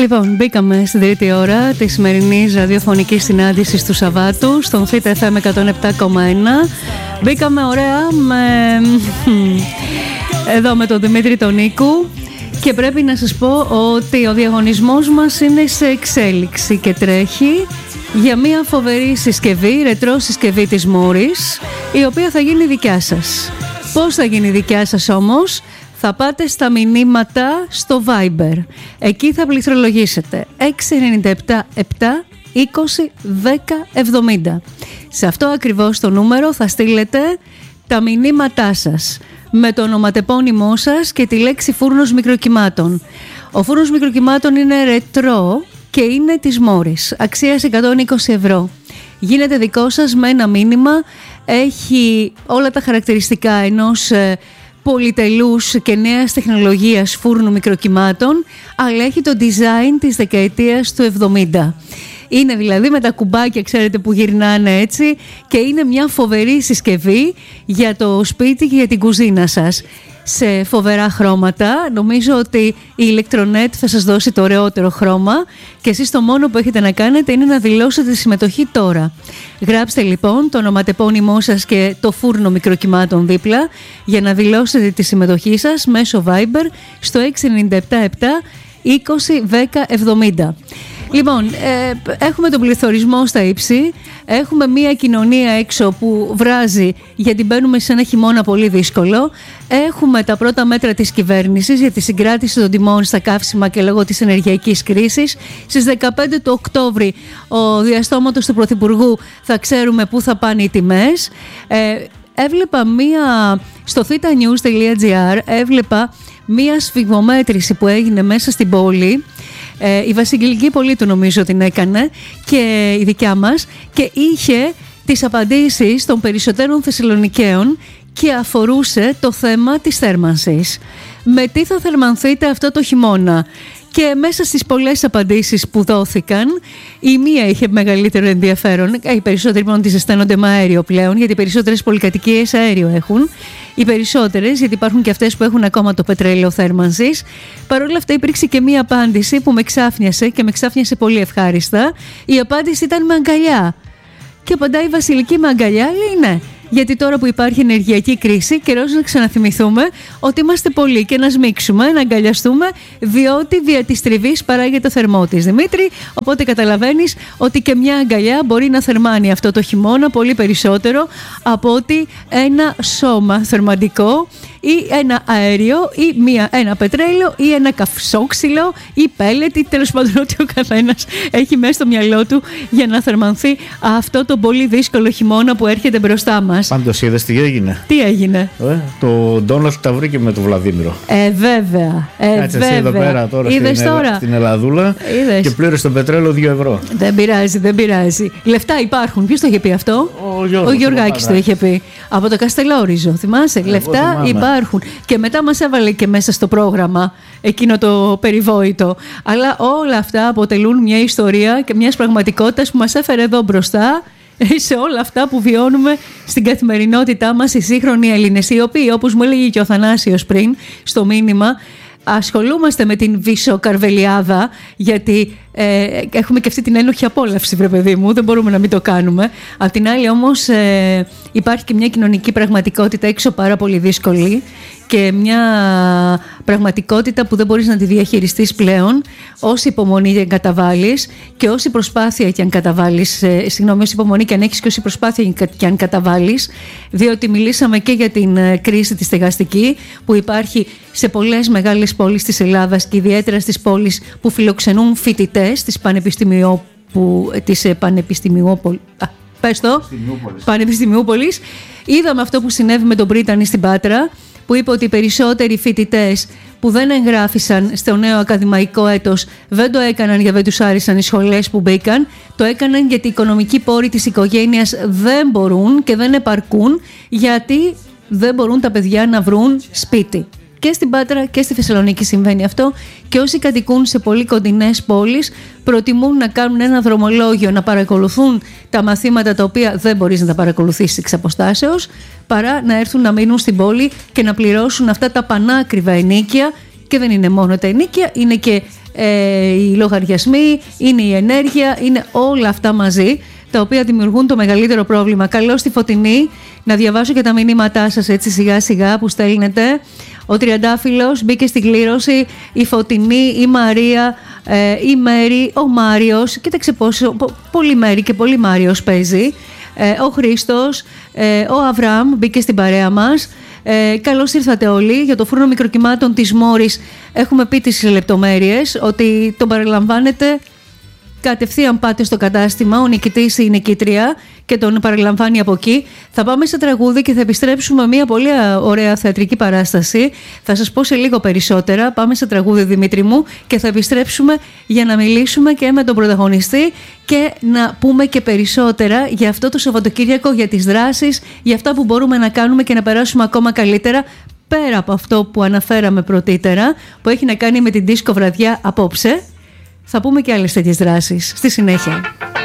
Λοιπόν, μπήκαμε στην τρίτη ώρα της σημερινής ραδιοφωνικής συνάντησης του Σαββάτου στον Θήτα FM 107,1. Μπήκαμε ωραία εδώ με τον Δημήτρη τον Νίκου και πρέπει να σας πω ότι ο διαγωνισμός μας είναι σε εξέλιξη και τρέχει για μια φοβερή συσκευή, ρετρό συσκευή της Morris, η οποία θα γίνει δικιά σας. Πώς θα γίνει δικιά σας όμως? Θα πάτε στα μηνύματα στο Viber. Εκεί θα πληκτρολογήσετε 697 7 20 10 70. Σε αυτό ακριβώς το νούμερο θα στείλετε τα μηνύματά σας με το ονοματεπώνυμό σας και τη λέξη φούρνος μικροκυμάτων. Ο φούρνος μικροκυμάτων είναι ρετρό και είναι της Morris, αξίας 120 ευρώ. Γίνεται δικό σας με ένα μήνυμα, έχει όλα τα χαρακτηριστικά ενός πολυτελούς και νέας τεχνολογίας φούρνου μικροκυμάτων, αλλά έχει το design της δεκαετίας του 70. Είναι δηλαδή με τα κουμπάκια, ξέρετε, που γυρνάνε έτσι, και είναι μια φοβερή συσκευή για το σπίτι και για την κουζίνα σας. Σε φοβερά χρώματα. Νομίζω ότι η Electronet θα σας δώσει το ωραιότερο χρώμα και εσείς το μόνο που έχετε να κάνετε είναι να δηλώσετε τη συμμετοχή τώρα. Γράψτε λοιπόν το ονοματεπώνυμό σας και το φούρνο μικροκυμάτων δίπλα για να δηλώσετε τη συμμετοχή σας μέσω Viber στο 697 7 20 10 70. Λοιπόν, έχουμε τον πληθωρισμό στα ύψη, έχουμε μια κοινωνία έξω που βράζει γιατί μπαίνουμε σε ένα χειμώνα πολύ δύσκολο, έχουμε τα πρώτα μέτρα της κυβέρνησης για τη συγκράτηση των τιμών στα καύσιμα και λόγω της ενεργειακής κρίσης. Στις 15 του Οκτώβρη, ο διαστόματος του Πρωθυπουργού, θα ξέρουμε πού θα πάνε οι τιμές. Έβλεπα στο thetanews.gr έβλεπα μία σφιγμομέτρηση που έγινε μέσα στην πόλη. Η Βασιλική Πολίτου νομίζω την έκανε και η δικιά μας, και είχε τις απαντήσεις των περισσότερων Θεσσαλονικαίων και αφορούσε το θέμα της θέρμανσης. Με τι θα θερμανθείτε αυτό το χειμώνα? Και μέσα στις πολλές απαντήσεις που δόθηκαν, η μία είχε μεγαλύτερο ενδιαφέρον. Οι περισσότεροι μόνο τις αισθάνονται με αέριο πλέον, γιατί οι περισσότερες πολυκατοικίες αέριο έχουν. Οι περισσότερες, γιατί υπάρχουν και αυτές που έχουν ακόμα το πετρέλαιο θέρμανσης. Παρ' όλα αυτά υπήρξε και μία απάντηση που με ξάφνιασε και με ξάφνιασε πολύ ευχάριστα. Η απάντηση ήταν με αγκαλιά. Και απαντάει η Βασιλική με αγκαλιά, λέει ναι. Γιατί τώρα που υπάρχει ενεργειακή κρίση, καιρός να ξαναθυμηθούμε ότι είμαστε πολλοί και να σμίξουμε, να αγκαλιαστούμε, διότι δια της τριβής παράγεται ο θερμό της, Δημήτρη. Οπότε καταλαβαίνεις ότι και μια αγκαλιά μπορεί να θερμάνει αυτό το χειμώνα πολύ περισσότερο από ότι ένα σώμα θερμαντικό ή ένα αέριο ή ένα πετρέλαιο ή ένα καυσόξυλο ή πέλετ, ή τέλος πάντων ότι ο καθένας έχει μέσα στο μυαλό του για να θερμανθεί αυτό το πολύ δύσκολο χειμώνα που έρχεται μπροστά μας. Πάντως είδες τι έγινε? Τι έγινε? Το Ντόναλντ τα βρήκε με τον Βλαδίμηρο. Βέβαια. Κάτσε εσύ εδώ πέρα τώρα στην Ελλαδούλα. Και πλήρωσε το πετρέλαιο 2 ευρώ. Δεν πειράζει. Λεφτά υπάρχουν. Ποιος το είχε πει αυτό? Ο Γιωργάκης το είχε πει. Από το Καστελόριζο, θυμάσαι? Λεφτά υπάρχουν. Και μετά μας έβαλε και μέσα στο πρόγραμμα εκείνο το περιβόητο. Αλλά όλα αυτά αποτελούν μια ιστορία και μιας πραγματικότητας που μας έφερε εδώ μπροστά, σε όλα αυτά που βιώνουμε στην καθημερινότητά μας οι σύγχρονοι Έλληνες, οι οποίοι, όπως μου έλεγε και ο Θανάσιος πριν στο μήνυμα, ασχολούμαστε με την βυσοκαρβελιάδα, γιατί έχουμε και αυτή την ένοχη απόλαυση, βρε παιδί μου, δεν μπορούμε να μην το κάνουμε. Απ' την άλλη όμως υπάρχει και μια κοινωνική πραγματικότητα έξω πάρα πολύ δύσκολη και μια πραγματικότητα που δεν μπορείς να τη διαχειριστείς πλέον, όση υπομονή και αν καταβάλεις και όση προσπάθεια και αν καταβάλεις, όση υπομονή και αν έχεις και όση προσπάθεια και αν καταβάλεις, διότι μιλήσαμε και για την κρίση τη στεγαστική που υπάρχει σε πολλές μεγάλες πόλεις της Ελλάδας και ιδιαίτερα στις πόλεις που φιλοξενούν φοιτητές της Πανεπιστημιούπολης. Είδαμε αυτό που συνέβη με τον Πρίτανη στην Πάτρα, που είπε ότι οι περισσότεροι φοιτητές που δεν εγγράφησαν στο νέο ακαδημαϊκό έτος δεν το έκαναν γιατί δεν τους άρεσαν οι σχολές που μπήκαν, το έκαναν γιατί οι οικονομικοί πόροι της οικογένειας δεν μπορούν και δεν επαρκούν, γιατί δεν μπορούν τα παιδιά να βρουν σπίτι. Και στην Πάτρα και στη Θεσσαλονίκη συμβαίνει αυτό, και όσοι κατοικούν σε πολύ κοντινές πόλεις προτιμούν να κάνουν ένα δρομολόγιο, να παρακολουθούν τα μαθήματα τα οποία δεν μπορείς να τα παρακολουθήσεις εξ αποστάσεως, παρά να έρθουν να μείνουν στην πόλη και να πληρώσουν αυτά τα πανάκριβα ενοίκια. Και δεν είναι μόνο τα ενοίκια, είναι και οι λογαριασμοί, είναι η ενέργεια, είναι όλα αυτά μαζί τα οποία δημιουργούν το μεγαλύτερο πρόβλημα. Καλώς τη Φωτεινή, να διαβάσω και τα μηνύματά σας έτσι σιγά σιγά που στέλνετε. Ο Τριαντάφυλλος μπήκε στην κλήρωση, η Φωτεινή, η Μαρία, η Μέρη, ο Μάριος. Κοίταξε πόσο πολύ Μέρη και πολύ Μάριος παίζει. Ο Χρήστος, ο Αβραάμ μπήκε στην παρέα μας. Καλώς ήρθατε όλοι. Για το φούρνο μικροκυμάτων της Μόρης έχουμε πει τις λεπτομέρειες, ότι τον παραλαμβάνετε. Κατευθείαν πάτε στο κατάστημα, ο νικητής ή η νικήτρια και τον παραλαμβάνει από εκεί. Θα πάμε σε τραγούδι και θα επιστρέψουμε μια πολύ ωραία θεατρική παράσταση. Θα σας πω σε λίγο περισσότερα. Πάμε σε τραγούδι, Δημήτρη μου, και θα επιστρέψουμε για να μιλήσουμε και με τον πρωταγωνιστή και να πούμε και περισσότερα για αυτό το Σαββατοκύριακο, για τις δράσεις, για αυτά που μπορούμε να κάνουμε και να περάσουμε ακόμα καλύτερα, πέρα από αυτό που αναφέραμε πρωτήτερα, που έχει να κάνει με την δίσκο βραδιά απόψε. Θα πούμε και άλλες τέτοιες δράσεις στη συνέχεια.